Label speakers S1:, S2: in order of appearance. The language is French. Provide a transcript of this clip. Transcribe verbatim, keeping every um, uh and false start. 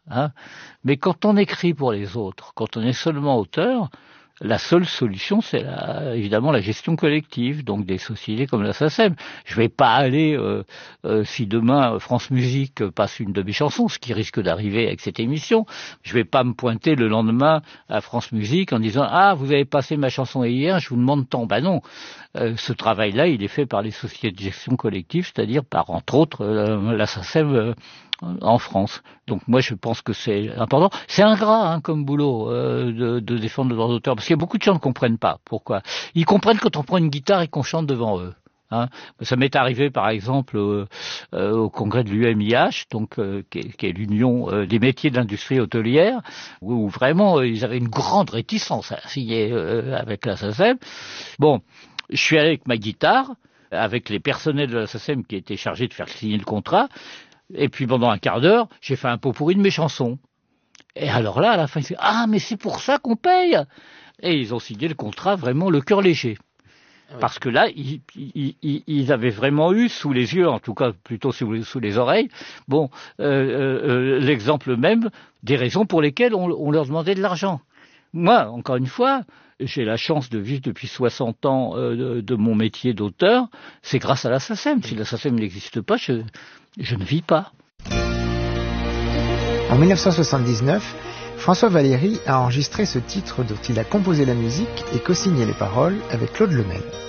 S1: Hein. Mais quand on écrit pour les autres, quand on est seulement auteur, la seule solution, c'est la, évidemment la gestion collective, donc des sociétés comme la SACEM. Je vais pas aller, euh, euh, si demain France Musique passe une de mes chansons, ce qui risque d'arriver avec cette émission, je vais pas me pointer le lendemain à France Musique en disant « Ah, vous avez passé ma chanson hier, je vous demande tant ». Ben non, euh, ce travail-là, il est fait par les sociétés de gestion collective, c'est-à-dire par, entre autres, euh, la SACEM euh, en France. Donc moi je pense que c'est important. C'est ingrat hein, comme boulot euh, de, de défendre le droit d'auteur, parce qu'il y a beaucoup de gens qui ne comprennent pas. Pourquoi ? Ils comprennent quand on prend une guitare et qu'on chante devant eux. Hein. Ça m'est arrivé par exemple euh, euh, au congrès de l'U M I H, donc euh, qui, est, qui est l'union euh, des métiers de l'industrie hôtelière, où, où vraiment euh, ils avaient une grande réticence à signer euh, avec la SACEM. Bon, je suis allé avec ma guitare, avec les personnels de la SACEM qui étaient chargés de faire signer le contrat. Et puis pendant un quart d'heure, j'ai fait un pot pourri de mes chansons. Et alors là, à la fin, ils disent « Ah, mais c'est pour ça qu'on paye !» Et ils ont signé le contrat vraiment le cœur léger. Oui. Parce que là, ils, ils, ils avaient vraiment eu sous les yeux, en tout cas plutôt sous les, sous les oreilles, bon, euh, euh, l'exemple même des raisons pour lesquelles on, on leur demandait de l'argent. Moi, encore une fois, j'ai la chance de vivre depuis soixante ans euh, de, de mon métier d'auteur, c'est grâce à la SACEM. Si la SACEM n'existe pas, je, je ne vis pas.
S2: En dix-neuf cent soixante-dix-neuf, François Valéry a enregistré ce titre dont il a composé la musique et co-signé les paroles avec Claude Lemel.